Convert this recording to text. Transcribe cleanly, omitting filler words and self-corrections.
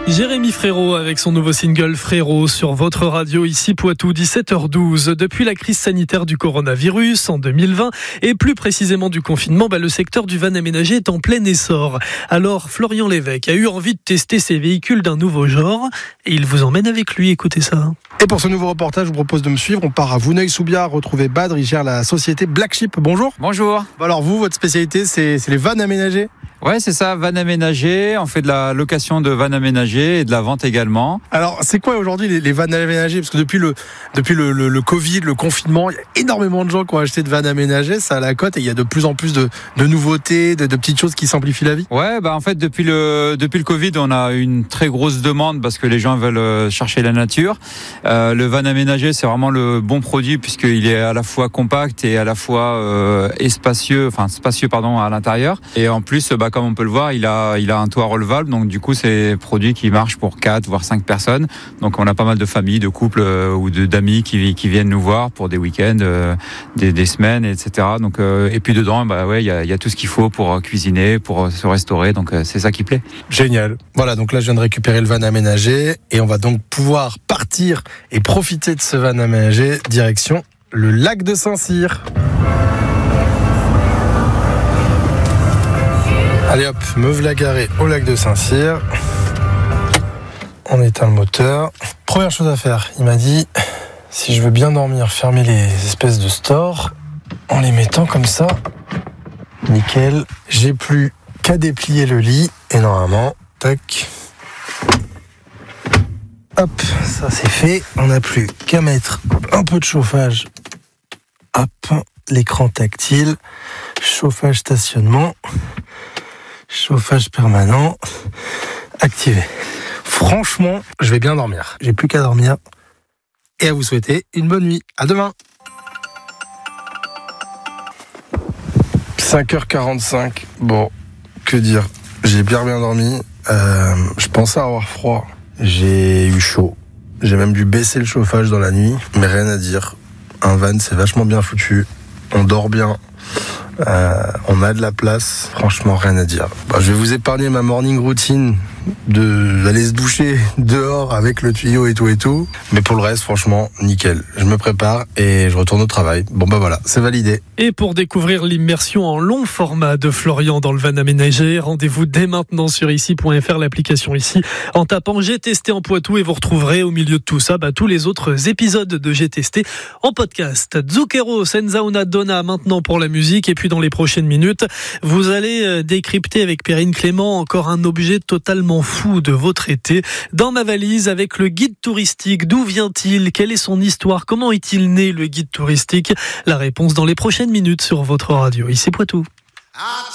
Jérémy Frérot avec son nouveau single Frérot sur votre radio ici Poitou, 17h12. Depuis la crise sanitaire du coronavirus en 2020 et plus précisément du confinement, le secteur du van aménagé est en plein essor. Alors Florian Lévesque a eu envie de tester ses véhicules d'un nouveau genre et il vous emmène avec lui, écoutez ça. Et pour ce nouveau reportage, je vous propose de me suivre. On part à Vouneuil-sous-Biard, retrouver Badr, il gère la société Black Sheep. Bonjour. Bonjour. Alors vous, votre spécialité, c'est les vannes aménagés ? Ouais, c'est ça, van aménagé. On fait de la location de van aménagé et de la vente également. Alors, c'est quoi aujourd'hui les vannes aménagées ? Parce que depuis le Covid, le confinement, il y a énormément de gens qui ont acheté de vannes aménagées, ça a la cote et il y a de plus en plus de nouveautés, de petites choses qui simplifient la vie. Ouais, en fait, depuis le Covid, on a une très grosse demande parce que les gens veulent chercher la nature. Le van aménagé, c'est vraiment le bon produit puisqu'il est à la fois compact et à la fois spacieux à l'intérieur. Et en plus, comme on peut le voir, il a un toit relevable, donc du coup c'est un produit qui marche pour 4 voire 5 personnes. Donc on a pas mal de familles, de couples ou d'amis qui viennent nous voir pour des week-ends, des semaines, etc. Donc et puis dedans, il y a tout ce qu'il faut pour cuisiner, pour se restaurer. Donc c'est ça qui plaît. Génial. Voilà, donc là je viens de récupérer le van aménagé et on va donc pouvoir partir et profiter de ce van aménagé direction le lac de Saint-Cyr. Allez hop, me voilà garé au lac de Saint-Cyr. On éteint le moteur. Première chose à faire, il m'a dit, si je veux bien dormir, fermer les espèces de stores en les mettant comme ça. Nickel. J'ai plus qu'à déplier le lit et normalement, tac. Hop, ça c'est fait. On n'a plus qu'à mettre un peu de chauffage. Hop, l'écran tactile, chauffage stationnement. Chauffage permanent activé. Franchement, je vais bien dormir. J'ai plus qu'à dormir et à vous souhaiter une bonne nuit. À demain. 5h45. Bon, que dire ? J'ai bien dormi. Je pensais avoir froid. J'ai eu chaud. J'ai même dû baisser le chauffage dans la nuit. Mais rien à dire. Un van, c'est vachement bien foutu. On dort bien. On a de la place, franchement rien à dire. Je vais vous épargner ma morning routine d'aller se doucher dehors avec le tuyau et tout. Mais pour le reste, franchement, nickel. Je me prépare et je retourne au travail. Voilà, c'est validé. Et pour découvrir l'immersion en long format de Florian dans le van aménagé, rendez-vous dès maintenant sur ici.fr, l'application ici, en tapant J'ai testé en Poitou et vous retrouverez au milieu de tout ça tous les autres épisodes de J'ai testé en podcast. Zucchero, Senza una donna maintenant pour la musique et puis dans les prochaines minutes, vous allez décrypter avec Perrine Clément encore un objet totalement fou de votre été. Dans ma valise avec le guide touristique, d'où vient-il ? Quelle est son histoire ? Comment est-il né le guide touristique ? La réponse dans les prochaines minutes sur votre radio. Ici Poitou.